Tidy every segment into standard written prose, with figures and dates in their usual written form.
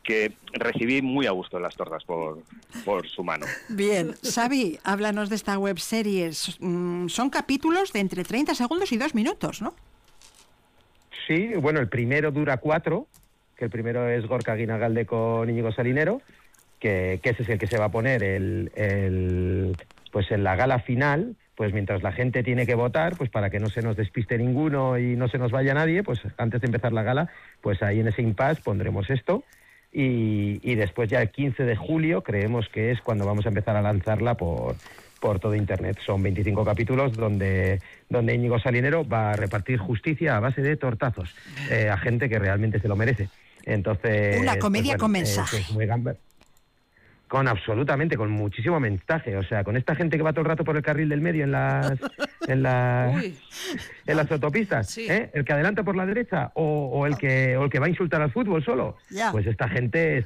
que recibí muy a gusto las tortas por su mano. Bien, Xavi, háblanos de esta webserie. Son capítulos de entre 30 segundos y 2 minutos, ¿no? Sí, bueno, el primero dura 4, que el primero es Gorka Guinagalde con Íñigo Salinero, que ese es el que se va a poner pues en la gala final, pues mientras la gente tiene que votar, pues para que no se nos despiste ninguno y no se nos vaya nadie, pues antes de empezar la gala, pues ahí en ese impasse pondremos esto. Y después ya el 15 de julio creemos que es cuando vamos a empezar a lanzarla por todo Internet. Son 25 capítulos donde Íñigo Salinero va a repartir justicia a base de tortazos a gente que realmente se lo merece. Entonces, una comedia pues, con mensaje. Es muy con muchísimo mensaje, o sea, con esta gente que va todo el rato por el carril del medio en las autopistas, sí. El que adelanta por la derecha o el que va a insultar al fútbol solo, ya. Pues esta gente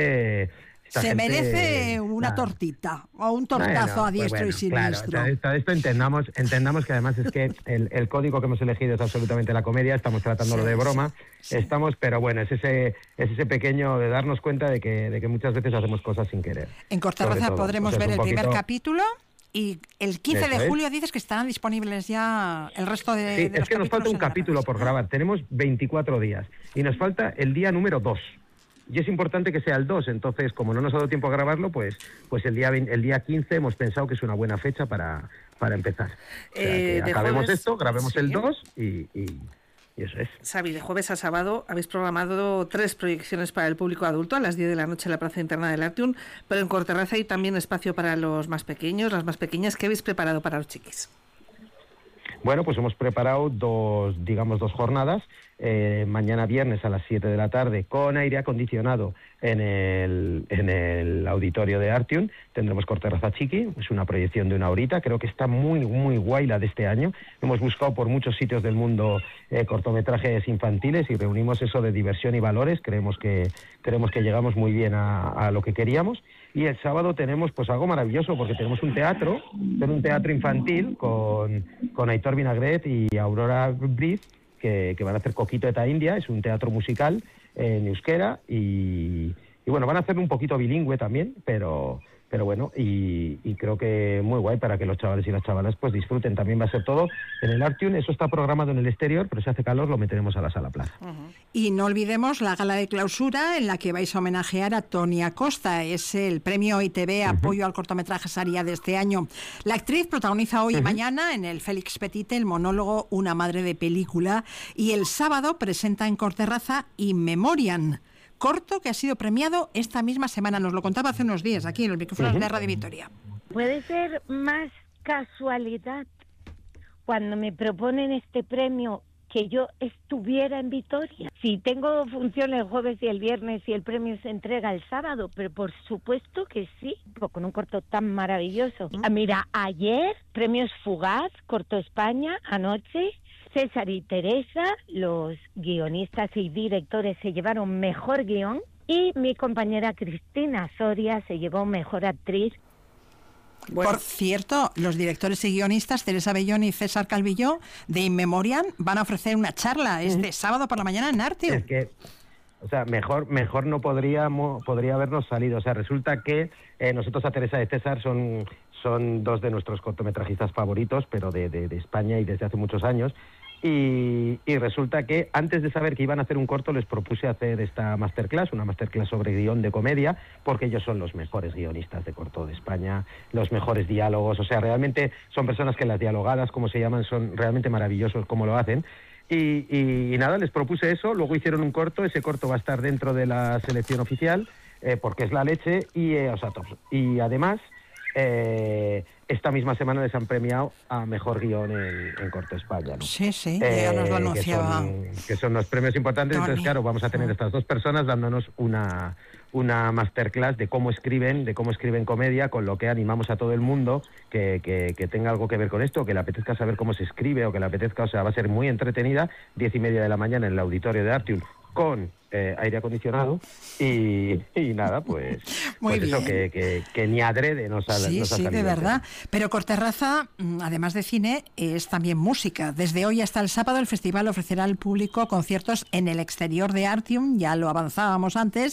se merece una tortita o un tortazo a diestro y siniestro. Claro, esto entendamos que además es que el código que hemos elegido es absolutamente la comedia, estamos tratándolo de broma, sí. Pero bueno, es ese pequeño de darnos cuenta de que muchas veces hacemos cosas sin querer. En Cortarraza podremos ver el primer capítulo y el 15 de julio dices que estarán disponibles ya el resto de sí, de los es que nos falta un capítulo por grabar, tenemos 24 días y nos falta el día número 2. Y es importante que sea el 2, entonces como no nos ha dado tiempo a grabarlo, pues el día 15 hemos pensado que es una buena fecha para empezar. O sea, que acabemos esto, grabemos el 2 y eso es. Xavi, de jueves a sábado habéis programado 3 proyecciones para el público adulto a las 10 de la noche en la Plaza Interna del Artium, pero en Cortarraza hay también espacio para los más pequeños, las más pequeñas. ¿Qué habéis preparado para los chiquis? Bueno, pues hemos preparado dos jornadas. Mañana viernes a las 7 de la tarde con aire acondicionado en el auditorio de Artium. Tendremos Cortarraza Chiqui, es una proyección de 1 horita. Creo que está muy, muy guay la de este año. Hemos buscado por muchos sitios del mundo cortometrajes infantiles y reunimos eso de diversión y valores. Creemos que llegamos muy bien a lo que queríamos. Y el sábado tenemos pues algo maravilloso porque tenemos un teatro infantil con Aitor Vinagret y Aurora Briz que van a hacer Coquito eta India. Es un teatro musical en euskera y bueno, van a hacerlo un poquito bilingüe también, pero bueno, y creo que muy guay para que los chavales y las chavalas pues disfruten. También va a ser todo en el Artium, eso está programado en el exterior, pero si hace calor lo meteremos a la sala plaza. Y no olvidemos la gala de clausura en la que vais a homenajear a Toni Acosta, es el premio ITV Apoyo al Cortometraje Saria de este año. La actriz protagoniza hoy y mañana en el Félix Petite el monólogo Una madre de película y el sábado presenta en Cortarraza In Memoriam, corto que ha sido premiado esta misma semana. Nos lo contaba hace unos días aquí en los micrófonos de Radio Vitoria. Puede ser más casualidad cuando me proponen este premio que yo estuviera en Vitoria. Si tengo función el jueves y el viernes y el premio se entrega el sábado, pero por supuesto que sí, con un corto tan maravilloso. Mira, ayer premios Fugaz, Corto España, anoche César y Teresa, los guionistas y directores, se llevaron mejor guión y mi compañera Cristina Soria se llevó mejor actriz. Bueno. Por cierto, los directores y guionistas Teresa Bellón y César Calvillo de In Memoriam van a ofrecer una charla este sábado por la mañana en Artium. Es que, o sea, mejor no podría habernos salido. O sea, resulta que nosotros a Teresa y César son dos de nuestros cortometrajistas favoritos, pero de España y desde hace muchos años. Y resulta que antes de saber que iban a hacer un corto les propuse hacer esta masterclass, una masterclass sobre guión de comedia, porque ellos son los mejores guionistas de corto de España, los mejores diálogos, o sea, realmente son personas que las dialogadas, como se llaman, son realmente maravillosos como lo hacen. Y nada, les propuse eso, luego hicieron un corto, ese corto va a estar dentro de la selección oficial, porque es la leche, y además esta misma semana les han premiado a mejor guión en Corto España, ¿no? Sí, ya nos lo anunciaba. Que son los premios importantes. Toni. Entonces, claro, vamos a tener estas dos personas dándonos una masterclass de cómo escriben comedia, con lo que animamos a todo el mundo que tenga algo que ver con esto, que le apetezca saber cómo se escribe o que le apetezca, o sea, va a ser muy entretenida, 10:30 de la mañana en el auditorio de Artium, con aire acondicionado y nada, pues, muy pues bien. Eso que ni adrede nos ha Sí, salido. de verdad. Pero Cortarraza, además de cine, es también música. Desde hoy hasta el sábado el festival ofrecerá al público conciertos en el exterior de Artium, ya lo avanzábamos antes,